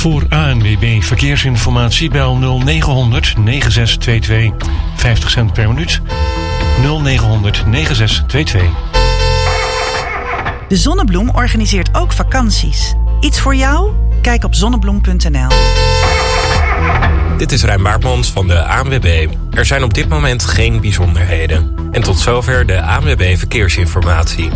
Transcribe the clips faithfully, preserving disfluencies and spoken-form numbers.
Voor A N W B Verkeersinformatie bel nul negen honderd negen zes twee twee. vijftig cent per minuut. nul negen honderd negen zes twee twee. De Zonnebloem organiseert ook vakanties. Iets voor jou? Kijk op zonnebloem punt n l. Dit is Rijn Baartmans van de A N W B. Er zijn op dit moment geen bijzonderheden. En tot zover de A N W B Verkeersinformatie.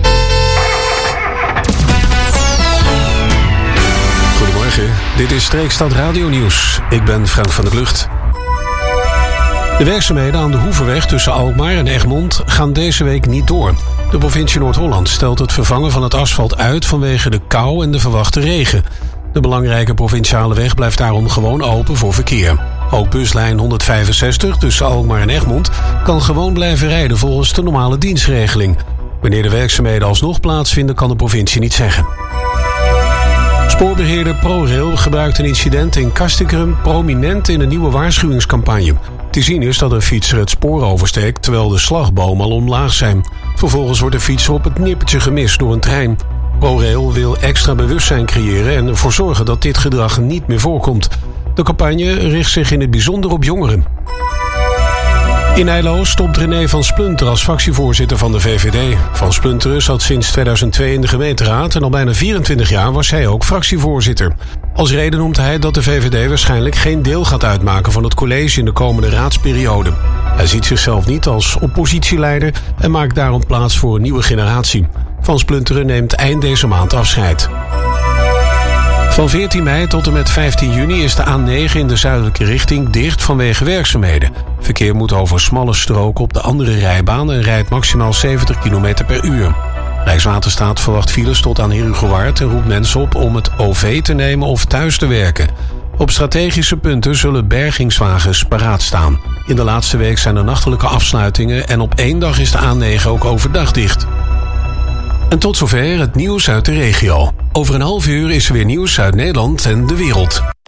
Goedemorgen, dit is Streekstad Radio Nieuws. Ik ben Frank van der Klucht. De werkzaamheden aan de Hoevenweg tussen Alkmaar en Egmond gaan deze week niet door. De provincie Noord-Holland stelt het vervangen van het asfalt uit vanwege de kou en de verwachte regen. De belangrijke provinciale weg blijft daarom gewoon open voor verkeer. Ook buslijn honderdvijfenzestig tussen Alkmaar en Egmond kan gewoon blijven rijden volgens de normale dienstregeling. Wanneer de werkzaamheden alsnog plaatsvinden kan de provincie niet zeggen. Spoorbeheerder ProRail gebruikt een incident in Castricum prominent in een nieuwe waarschuwingscampagne. Te zien is dat een fietser het spoor oversteekt terwijl de slagbomen al omlaag zijn. Vervolgens wordt de fietser op het nippertje gemist door een trein. ProRail wil extra bewustzijn creëren en ervoor zorgen dat dit gedrag niet meer voorkomt. De campagne richt zich in het bijzonder op jongeren. In Eilo stopt René van Splunter als fractievoorzitter van de V V D. Van Splunter zat sinds tweeduizend twee in de gemeenteraad en al bijna vierentwintig jaar was hij ook fractievoorzitter. Als reden noemt hij dat de V V D waarschijnlijk geen deel gaat uitmaken van het college in de komende raadsperiode. Hij ziet zichzelf niet als oppositieleider en maakt daarom plaats voor een nieuwe generatie. Van Splunteren neemt eind deze maand afscheid. Van veertien mei tot en met vijftien juni is de A negen in de zuidelijke richting dicht vanwege werkzaamheden. Verkeer moet over smalle stroken op de andere rijbaan en rijdt maximaal zeventig kilometer per uur. Rijkswaterstaat verwacht files tot aan Herugewaard en roept mensen op om het O V te nemen of thuis te werken. Op strategische punten zullen bergingswagens paraat staan. In de laatste week zijn er nachtelijke afsluitingen en op één dag is de A negen ook overdag dicht. En tot zover het nieuws uit de regio. Over een half uur is er weer nieuws uit Nederland en de wereld.